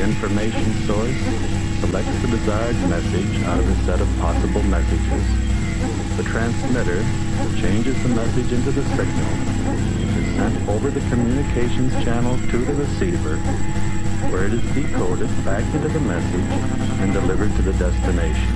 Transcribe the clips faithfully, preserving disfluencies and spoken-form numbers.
information source selects the desired message out of a set of possible messages. The transmitter changes the message into the signal, which is sent over the communications channel to the receiver, where it is decoded back into the message and delivered to the destination.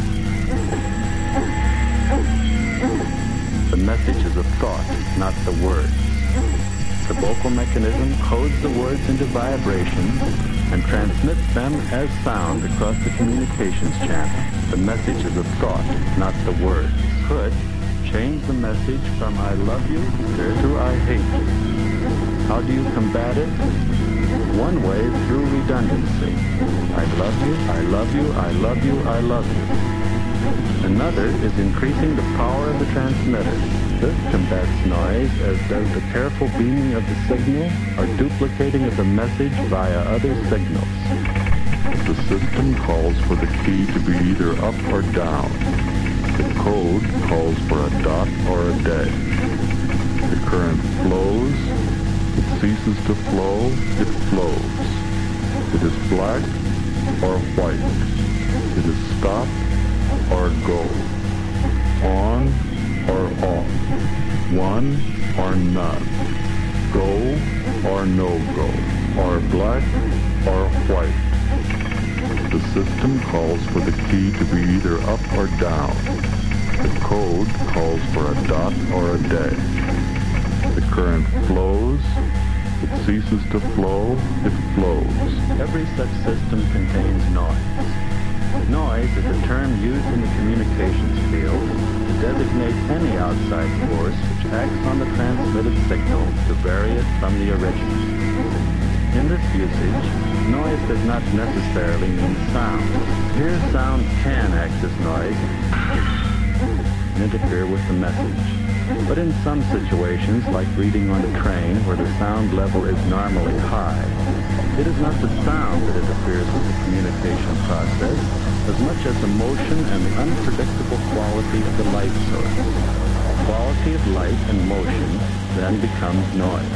The message is a thought, not the words. The vocal mechanism codes the words into vibrations and transmits them as sound across the communications channel. The message is a thought, not the words. Could change the message from I love you to I hate you. How do you combat it? One way is through redundancy. I love you, I love you, I love you, I love you. Another is increasing the power of the transmitter. This combats noise, as does the careful beaming of the signal or duplicating of the message via other signals. The system calls for the key to be either up or down. The code calls for a dot or a day. The current flows. It ceases to flow. It flows. It is black or white. It is stop or go. On or off. One or none. Go or no go. Or black or white. The system calls for the key to be either up or down. The code calls for a dot or a day. The current flows. It ceases to flow. It flows. Every such system contains noise. Noise is a term used in the communications field to designate any outside force which acts on the transmitted signal to vary it from the original. In this usage, noise does not necessarily mean sound. Here, sound can act as noise and interfere with the message. But in some situations, like reading on a train where the sound level is normally high, it is not the sound that interferes with the communication process as much as the motion and the unpredictable quality of the light source. The quality of light and motion then becomes noise.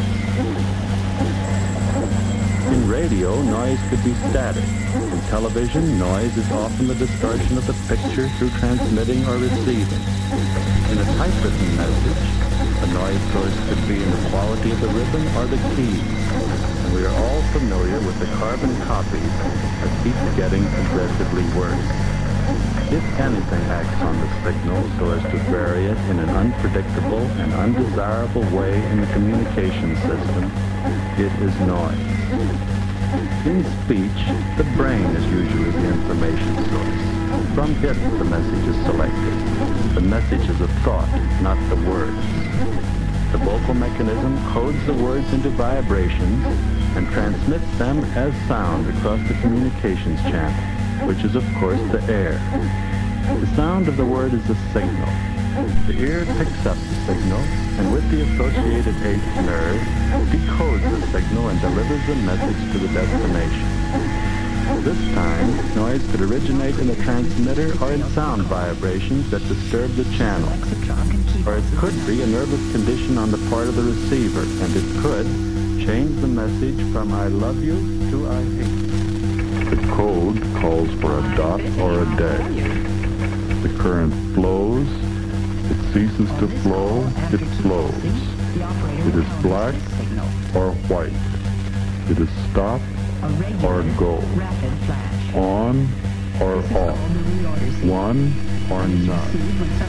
In radio, noise could be static. In television, noise is often the distortion of the picture through transmitting or receiving. In a typewritten message, the noise source could be in the quality of the ribbon or the keys. And we are all familiar with the carbon copies that keep getting progressively worse. If anything acts on the signal so as to vary it in an unpredictable and undesirable way in the communication system, it is noise. In speech, the brain is usually the information source. From it, the message is selected. The message is a thought, not the words. The vocal mechanism codes the words into vibrations and transmits them as sound across the communications channel, which is, of course, the air. The sound of the word is the signal. The ear picks up the signal, and with the associated eighth nerve, decodes the signal and delivers the message to the destination. This time, noise could originate in the transmitter or in sound vibrations that disturb the channel. Or it could be a nervous condition on the part of the receiver, and it could change the message from I love you to I hate you. The code calls for a dot or a day. The current flows. It ceases to flow. It flows. It is black or white. It is stop or go. On or off. One or none.